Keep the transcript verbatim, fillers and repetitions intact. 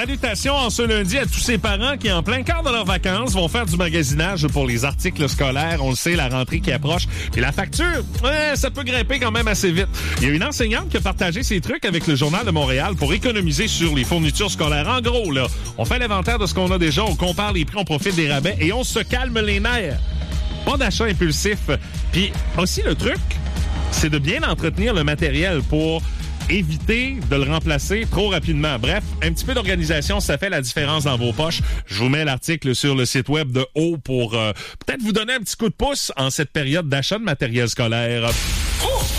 Salutations en ce lundi à tous ces parents qui, en plein quart de leurs vacances, vont faire du magasinage pour les articles scolaires. On le sait, la rentrée qui approche. Et la facture, ouais, ça peut grimper quand même assez vite. Il y a une enseignante qui a partagé ses trucs avec le Journal de Montréal pour économiser sur les fournitures scolaires. En gros, là, on fait l'inventaire de ce qu'on a déjà, on compare les prix, on profite des rabais et on se calme les nerfs. Pas d'achat impulsif. Puis aussi, le truc, c'est de bien entretenir le matériel pour éviter de le remplacer trop rapidement. Bref, un petit peu d'organisation, ça fait la différence dans vos poches. Je vous mets l'article sur le site web de Haut pour euh, peut-être vous donner un petit coup de pouce en cette période d'achat de matériel scolaire.